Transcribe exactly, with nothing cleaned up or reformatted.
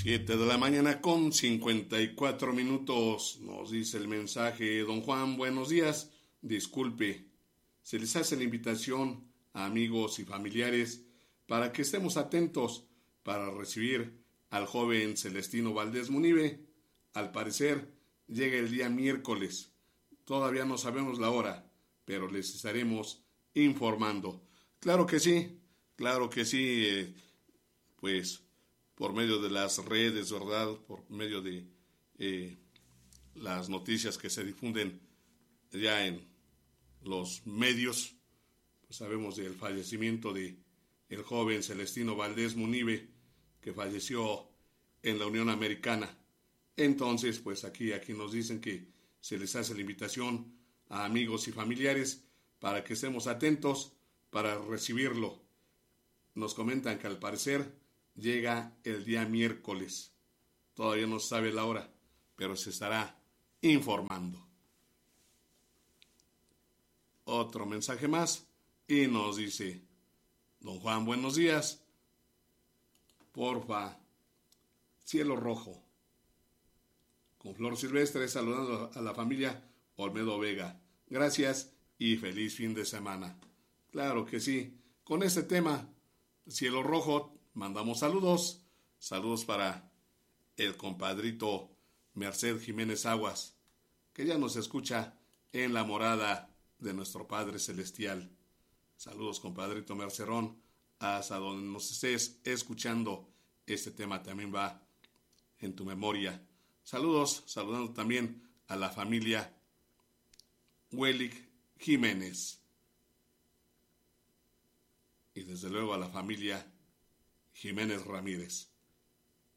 Siete de la mañana con cincuenta y cuatro minutos. Nos dice el mensaje: don Juan, buenos días. Disculpe, se les hace la invitación a amigos y familiares para que estemos atentos para recibir al joven Celestino Valdés Munive. Al parecer llega el día miércoles. Todavía no sabemos la hora, pero les estaremos informando. Claro que sí, claro que sí, eh, pues por medio de las redes, ¿verdad? Por medio de eh, las noticias que se difunden ya en los medios, pues sabemos del fallecimiento de el joven Celestino Valdés Munive, que falleció en la Unión Americana. Entonces, pues aquí, aquí nos dicen que se les hace la invitación a amigos y familiares para que estemos atentos para recibirlo. Nos comentan que al parecer llega el día miércoles. Todavía no se sabe la hora, pero se estará informando. Otro mensaje más y nos dice: don Juan, buenos días. Porfa, cielo rojo, con flor silvestre, saludando a la familia Olmedo Vega. Gracias y feliz fin de semana. Claro que sí. Con este tema, cielo rojo, mandamos saludos. Saludos para el compadrito Merced Jiménez Aguas, que ya nos escucha en la morada de nuestro Padre Celestial. Saludos, compadrito Mercerón, hasta donde nos estés escuchando. Este tema también va en tu memoria. Saludos, saludando también a la familia Huelic Jiménez. Y desde luego a la familia Jiménez Ramírez.